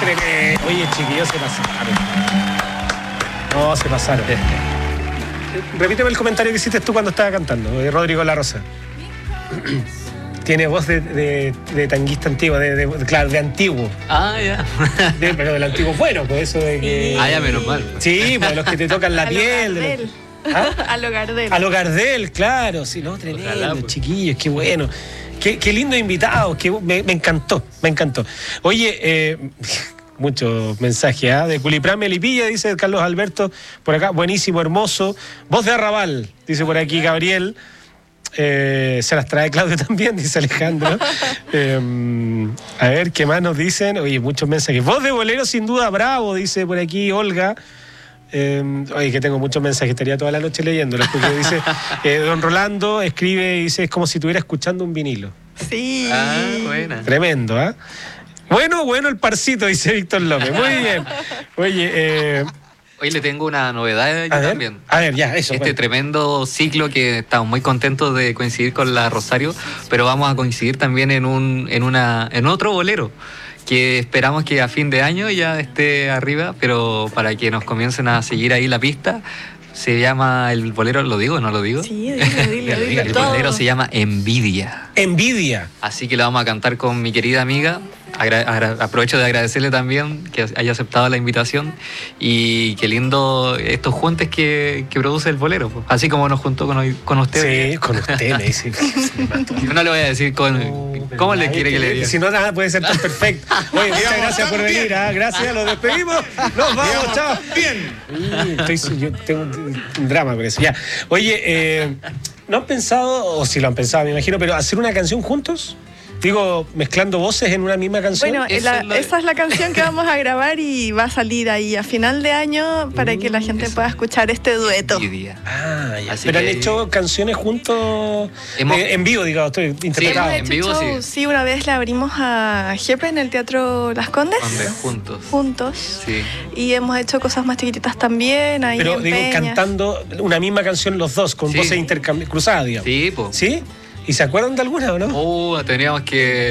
Tremendo. Oye, chiquillos, se pasaron. No, se pasaron. Repíteme el comentario que hiciste tú cuando estaba cantando, Rodrigo La Rosa. Tiene voz de tanguista antiguo, claro, de antiguo. Ah, ya. Pero del antiguo bueno, pues eso de que... Ah, ya, menos mal. Sí, pues los que te tocan la piel. ¿Ah? A lo Gardel. A lo Gardel, claro. Sí, no, tremendo, ojalá, pues. Chiquillos, qué bueno. Qué lindo invitado, me encantó, me encantó. Oye, muchos mensajes, de Culiprán Melipilla, dice Carlos Alberto, por acá, buenísimo, hermoso. Voz de Arrabal, dice por aquí Gabriel. Se las trae Claudio también, dice Alejandro. A ver, ¿qué más nos dicen? Oye, muchos mensajes. Voz de bolero, sin duda, bravo, dice por aquí Olga. Oye, que tengo muchos mensajes, estaría toda la noche leyéndolos, porque dice, don Rolando escribe y dice, es como si estuviera escuchando un vinilo. Sí. Ah, buena. Tremendo, ¿ah? Bueno el parcito, dice Víctor López. Muy bien. Oye, Hoy le tengo una novedad yo también. A ver, ya, eso. Este tremendo ciclo que estamos muy contentos de coincidir con la Rosario, pero vamos a coincidir también en otro bolero que esperamos que a fin de año ya esté arriba, pero para que nos comiencen a seguir ahí la pista. Se llama el bolero, ¿lo digo o no lo digo? Sí, dilo. El bolero se llama Envidia. Envidia. Así que lo vamos a cantar con mi querida amiga. Aprovecho de agradecerle también que haya aceptado la invitación y qué lindo estos juntes que produce el bolero, así como nos juntó con usted. Sí, con usted, me dice. Yo no le voy a decir cómo le quiere que le diga. Si no, nada puede ser tan perfecto. Oye, muchas gracias por venir. Gracias, los despedimos. Nos vamos, chao. Bien. Yo tengo un drama con eso. Ya. Oye, ¿no han pensado, o si lo han pensado, me imagino, pero hacer una canción juntos? Digo, mezclando voces en una misma canción. Bueno, esa es la canción que vamos a grabar y va a salir ahí a final de año para que la gente pueda escuchar este dueto. Ah, ya. Pero han hecho canciones juntos en vivo, digamos, interpretadas. Sí, en vivo, sí, una vez le abrimos a Jepe en el Teatro Las Condes. Juntos. Sí. Y hemos hecho cosas más chiquititas también. Ahí pero en digo, Peña. cantando una misma canción los dos, con voces cruzadas, digamos. Sí, pues. ¿Sí? ¿Y se acuerdan de alguna o no? Teníamos que